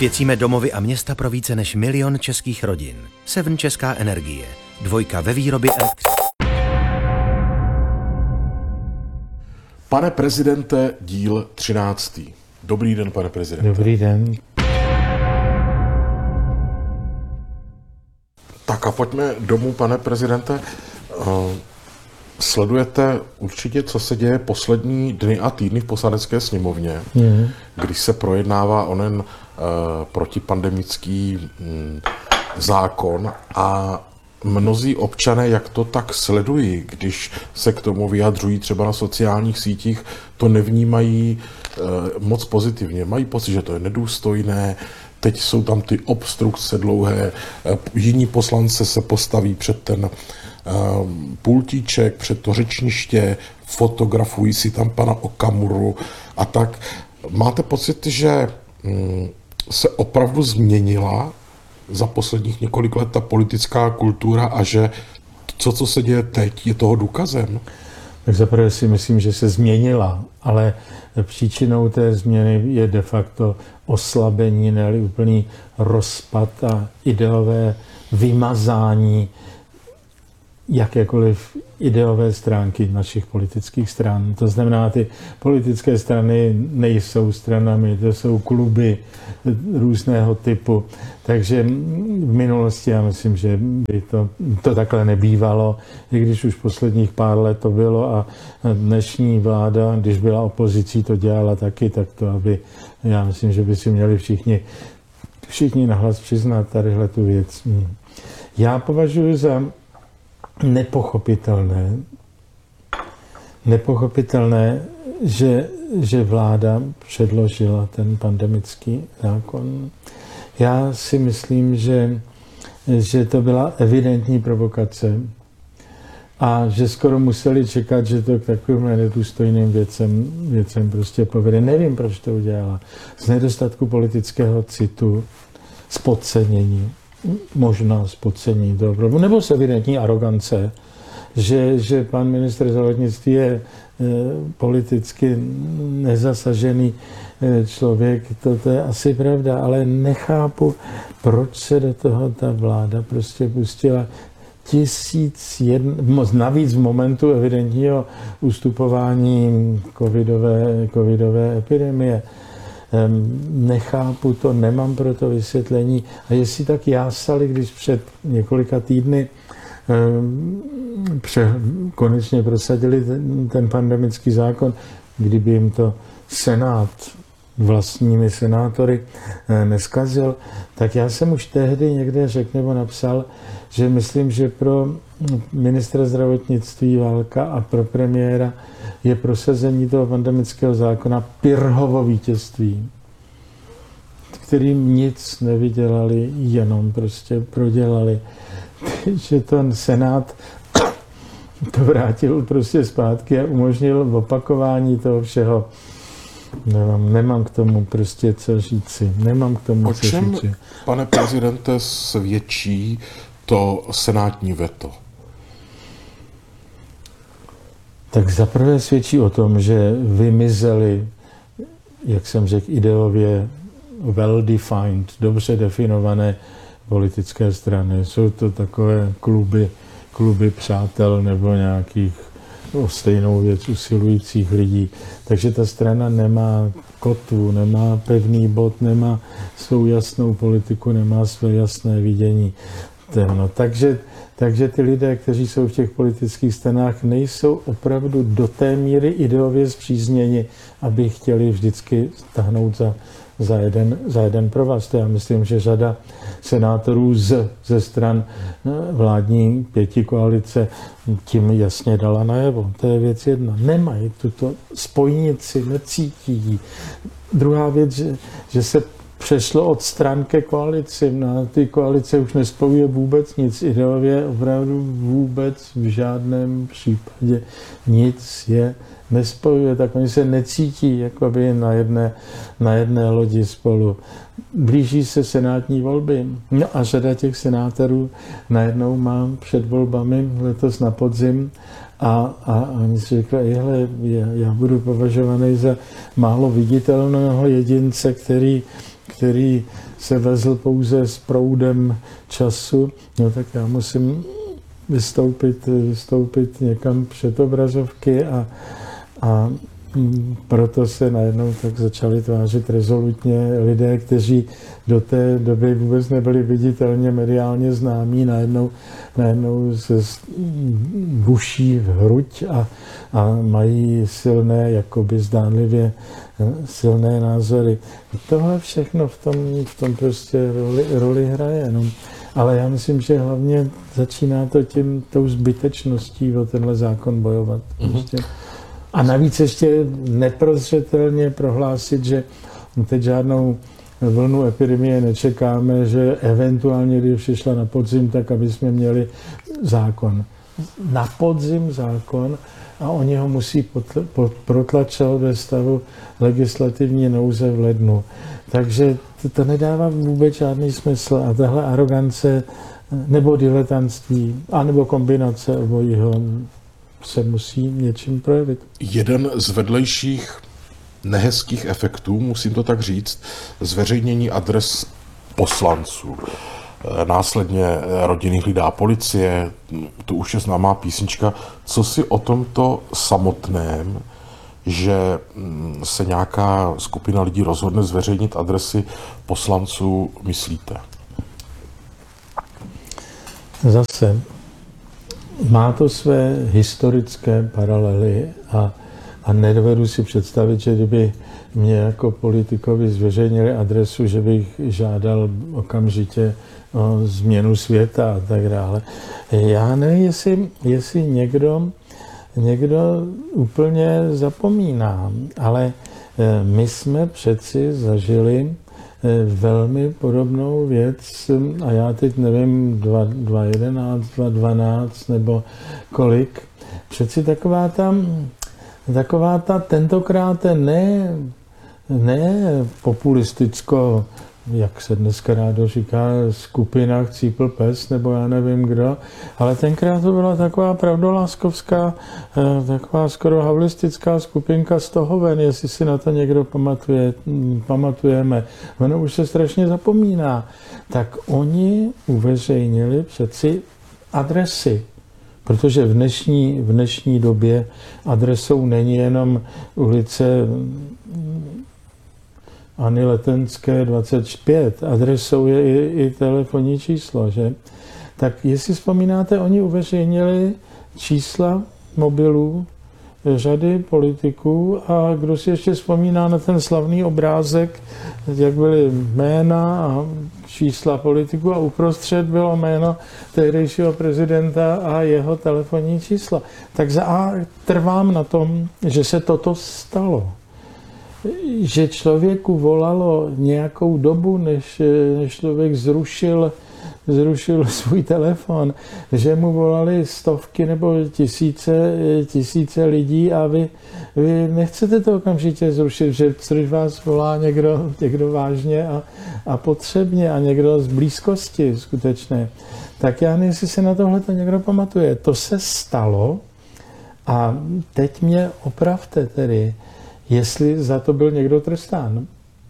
Osvěcíme domovy a města pro více než 1 000 000 českých rodin. Seven Česká energie. 2 ve výrobě elektřiny. Pane prezidente, díl 13. Dobrý den, pane prezidente. Dobrý den. Tak a pojďme domů, pane prezidente. Sledujete určitě, co se děje poslední dny a týdny v Poslanecké sněmovně, když se projednává onen protipandemický zákon a mnozí občané, jak to tak sledují, když se k tomu vyjadřují třeba na sociálních sítích, to nevnímají moc pozitivně. Mají pocit, že to je nedůstojné, teď jsou tam ty obstrukce dlouhé, jiní poslanci se postaví před ten pultíček, před to řečniště, fotografují si tam pana Okamuru a tak. Máte pocit, že se opravdu změnila za posledních několik let ta politická kultura a že to, co se děje teď, je toho důkazem? Tak zaprvé si myslím, že se změnila, ale příčinou té změny je de facto oslabení, ne-li úplný rozpad a ideové vymazání jakékoliv ideové stránky našich politických stran. To znamená, ty politické strany nejsou stranami, to jsou kluby různého typu. Takže v minulosti já myslím, že by to takhle nebývalo, i když už posledních pár let to bylo a dnešní vláda, když byla opozicí, to dělala taky, tak to, aby, já myslím, že by si měli všichni nahlas přiznat tadyhle tu věc. Já považuji za nepochopitelné, že vláda předložila ten pandemický zákon. Já si myslím, že to byla evidentní provokace a že skoro museli čekat, že to k takovým nedůstojným věcem prostě povede. Nevím, proč to udělala. Z nedostatku politického citu, z podcenění. Možná z podcenění toho problému, nebo z evidentní arogance, že pan ministr zdravotnictví je politicky nezasažený člověk, to je asi pravda, ale nechápu, proč se do toho ta vláda prostě pustila 1001, navíc v momentu evidentního ustupování covidové epidemie. Nechápu to, nemám pro to vysvětlení. A jestli tak jásali, když před několika týdny konečně prosadili ten pandemický zákon, kdyby jim to Senát vlastními senátory neskazil, tak já jsem už tehdy někde řekl nebo napsal, že myslím, že pro ministra zdravotnictví Válka a pro premiéra je prosazení toho pandemického zákona Pyrrhovo vítězství, kterým nic nevydělali, jenom prostě prodělali. Že ten Senát to vrátil prostě zpátky a umožnil opakování toho všeho. Nemám k tomu prostě co říci. O čem, pane prezidente, svědčí to senátní veto? Tak zaprvé svědčí o tom, že vymizely, jak jsem řekl, ideově well-defined, dobře definované politické strany. Jsou to takové kluby přátel nebo nějakých o stejnou věc usilujících lidí. Takže ta strana nemá kotvu, nemá pevný bod, nemá svou jasnou politiku, nemá své jasné vidění. Takže ty lidé, kteří jsou v těch politických stranách, nejsou opravdu do té míry ideově spřízněni, aby chtěli vždycky tahnout za jeden provaz. To já myslím, že řada senátorů ze stran vládní pětikoalice tím jasně dala najevo. To je věc jedna. Nemají tuto spojnici, necítí. Druhá věc, že se přešlo od stran ke koalici. Na ty koalice už nespojuje vůbec nic. Ideově opravdu vůbec v žádném případě nic je nespojuje, tak oni se necítí jakoby na jedné lodi spolu. Blíží se senátní volby. No a řada těch senátorů najednou má před volbami letos na podzim a oni si řekli, já budu považovaný za málo viditelného jedince, který se vezl pouze s proudem času, no tak já musím vystoupit někam před obrazovky a proto se najednou tak začali tvářit rezolutně lidé, kteří do té doby vůbec nebyli viditelně mediálně známí, najednou se buší v hruď a mají silné, jakoby zdánlivě silné názory. Tohle všechno v tom prostě roli hraje. No. Ale já myslím, že hlavně začíná to tou zbytečností o tenhle zákon bojovat. Prostě. A navíc ještě neprozřetelně prohlásit, že teď žádnou vlnu epidemie nečekáme, že eventuálně, když přišla na podzim, tak aby jsme měli zákon. Na podzim zákon a oni ho musí protlačovat ve stavu legislativní nouze v lednu. Takže to nedává vůbec žádný smysl a tahle arogance nebo diletantství, anebo kombinace obojího se musí něčím projevit. Jeden z vedlejších nehezkých efektů, musím to tak říct, zveřejnění adres poslanců. Následně rodiny hlídá policie, to už je známá písnička. Co si o tomto samotném, že se nějaká skupina lidí rozhodne zveřejnit adresy poslanců, myslíte? Zase, má to své historické paralely a nedovedu si představit, že kdyby mě jako politikovi zveřejnili adresu, že bych žádal okamžitě o změnu světa a tak dále. Já nevím, jestli někdo úplně zapomíná, ale my jsme přeci zažili velmi podobnou věc a já teď nevím, 2011, 2012 nebo kolik. Přeci taková ta tentokrát ne populisticko, jak se dneska rádo říká, skupina Chcípl pes, nebo já nevím kdo, ale tenkrát to byla taková pravdoláskovská, taková skoro havlistická skupinka z toho ven, jestli si na to někdo pamatujeme. Ono už se strašně zapomíná. Tak oni uveřejnili přeci adresy, protože v dnešní době adresou není jenom ulice Anny Letenské 25, adresou je i telefonní číslo, že? Tak jestli vzpomínáte, oni uveřejnili čísla mobilů řady politiků a kdo si ještě vzpomíná na ten slavný obrázek, jak byly jména a čísla politiků a uprostřed bylo jméno tehdejšího prezidenta a jeho telefonní čísla. Tak trvám na tom, že se toto stalo. Že člověku volalo nějakou dobu, než člověk zrušil svůj telefon, že mu volali stovky nebo tisíce lidí a vy nechcete to okamžitě zrušit, že když vás volá někdo vážně a potřebně a někdo z blízkosti skutečné. Tak já nevím, jestli se na tohle to někdo pamatuje. To se stalo a teď mě opravte tedy, jestli za to byl někdo trestán.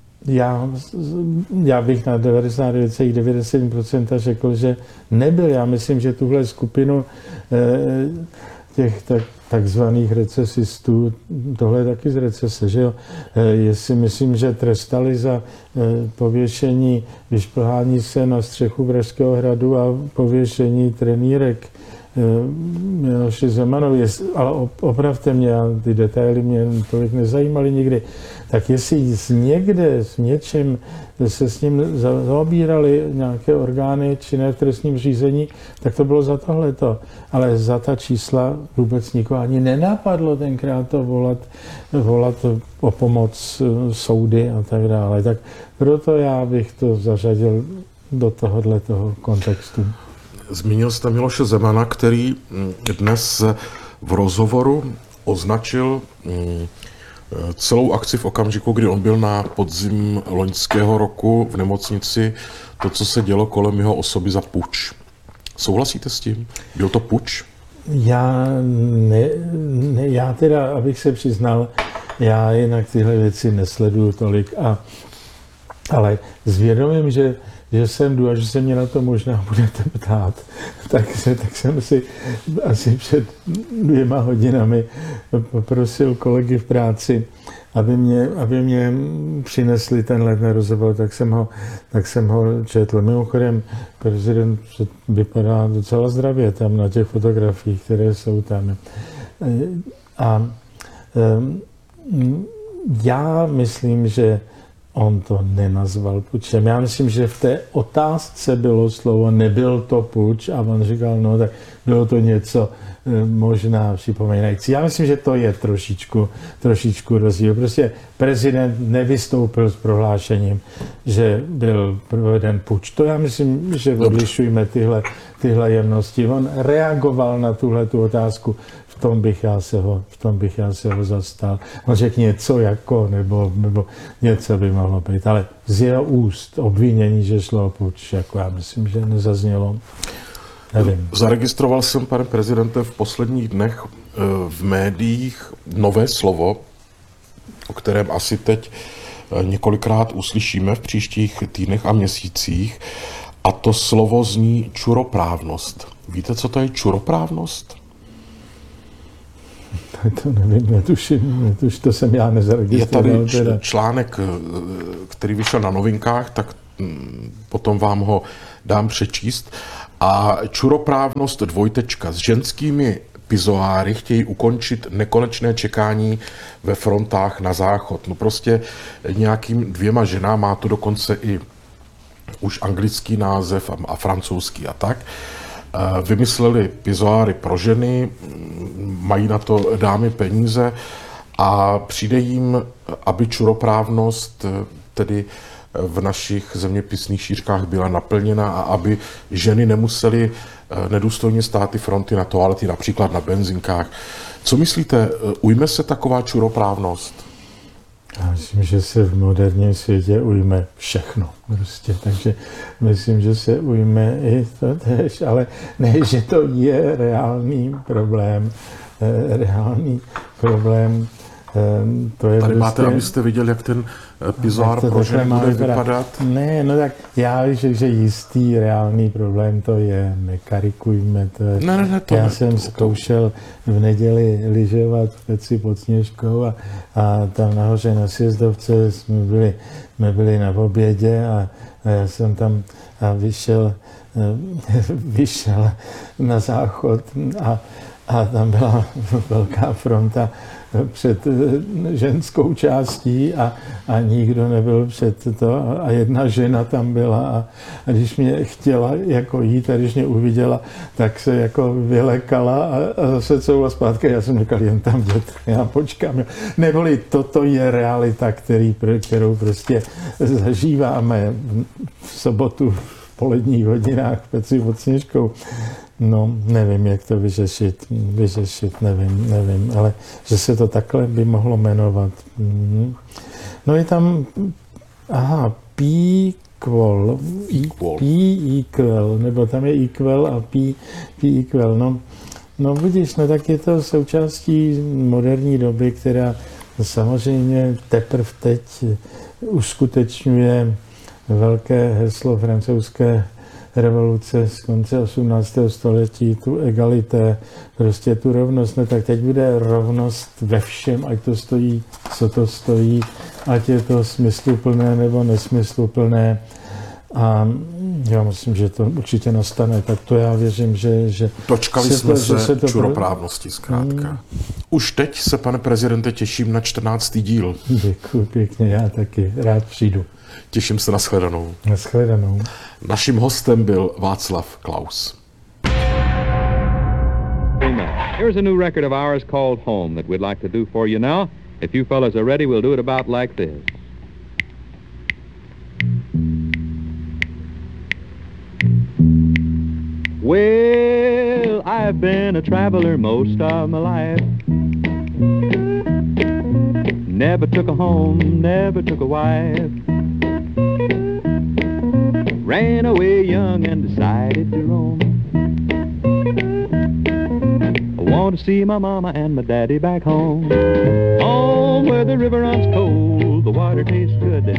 Já bych na 99,97% řekl, že nebyl. Já myslím, že tuhle skupinu těch takzvaných recesistů, tohle je taky z recese, že jo? Jestli myslím, že trestali za pověšení, vyšplhání se na střechu Pražského hradu a pověšení trenýrek Miloši Zemanovi, ale opravte mě, ty detaily mě tolik nezajímaly nikdy, tak jestli někde s něčím se s ním zaobírali nějaké orgány činné v trestním řízení, tak to bylo za tohleto. Ale za ta čísla vůbec nikoho ani nenapadlo tenkrát to volat o pomoc soudy a tak dále. Tak proto já bych to zařadil do tohoto kontextu. Zmínil jste Miloše Zemana, který dnes v rozhovoru označil celou akci v okamžiku, kdy on byl na podzim loňského roku v nemocnici, to, co se dělo kolem jeho osoby, za puč. Souhlasíte s tím? Byl to puč? Já teda, abych se přiznal, já jinak tyhle věci nesleduju tolik a Ale s vědomím, že sem jdu a že se mě na to možná budete ptát, tak jsem si asi před 2 hodinami poprosil kolegy v práci, aby mě přinesli tenhle rozhovor, tak jsem ho četl. Mimochodem, prezident vypadá docela zdravě tam na těch fotografiích, které jsou tam. A já myslím, že on to nenazval pučem. Já myslím, že v té otázce bylo slovo, nebyl to puč, a on říkal, no tak bylo to něco možná připomínající. Já myslím, že to je trošičku rozdíl. Prostě prezident nevystoupil s prohlášením, že byl proveden puč. To já myslím, že odlišujeme tyhle jemnosti. On reagoval na tuhletu otázku. V tom bych já se ho zastal. On řekl něco jako, nebo něco by mohlo být. Ale z jeho úst obvinění, že šlo o puč, jako já myslím, že nezaznělo. Nevím. Zaregistroval jsem, pane prezidente, v posledních dnech v médiích nové slovo, o kterém asi teď několikrát uslyšíme v příštích týdnech a měsících, a to slovo zní čuroprávnost. Víte, co to je čuroprávnost? To nevím, netuším, to jsem já nezaregistroval. Je tady článek, který vyšel na Novinkách, tak potom vám ho dám přečíst. A čuroprávnost dvojtečka. S ženskými pizoáry chtějí ukončit nekonečné čekání ve frontách na záchod. No prostě nějakým 2 ženám, má to dokonce i už anglický název a francouzský a tak. Vymysleli pizoáry pro ženy, mají na to dámy peníze a přijde jim, aby čuroprávnost tedy v našich zeměpisných šířkách byla naplněna a aby ženy nemusely nedůstojně stát ty fronty na toalety, například na benzinkách. Co myslíte, ujme se taková čuroprávnost? Já myslím, že se v moderním světě ujme všechno. Prostě. Takže myslím, že se ujme i to tež, ale ne, že to je reálný problém. To je tady prostě... máte, abyste viděl, jak ten pizoár pro ženy bude vypadat? Ne, no tak já myslím, že jistý reálný problém to je, nekarikujme to. Já jsem zkoušel v neděli lyžovat v Peci pod Sněžkou a tam nahoře na Sjezdovce jsme byli na obědě a já jsem tam vyšel na záchod a tam byla velká fronta před ženskou částí a nikdo nebyl před to a jedna žena tam byla a když mě chtěla jako jít a když mě uviděla, tak se jako vylekala a zase couvla zpátky. Já jsem říkal, jen tam jděte, já počkám. Neboli toto je realita, kterou prostě zažíváme v sobotu v poledních hodinách v Peci pod Sněžkou. No, nevím, jak to vyřešit, nevím, ale že se to takhle by mohlo jmenovat. No je tam, P-equal, nebo tam je equal a P-equal, no vidíš, no tak je to součástí moderní doby, která samozřejmě teprve teď uskutečňuje velké heslo francouzské revoluce z konce 18. století, tu egalité, prostě tu rovnost. No tak teď bude rovnost ve všem, ať to stojí, co to stojí, ať je to smysluplné nebo nesmysluplné. A já myslím, že to určitě nastane, tak to já věřím, že dočkali jsme se čuroprávnosti zkrátka. Už teď se, pane prezidente, těším na 14. díl. Děkuji pěkně, já taky rád přijdu. Těším se na shledanou. Na shledanou. Naším hostem byl Václav Klaus. Here's a new record of ours called Home that we'd like to do for you now. If you fellas are ready, we'll do it about like this. Well, I've been a traveler most of my life. Never took a home, never took a wife. Ran away young and decided to roam. I want to see my mama and my daddy back home. Home where the river runs cold, the water tastes good.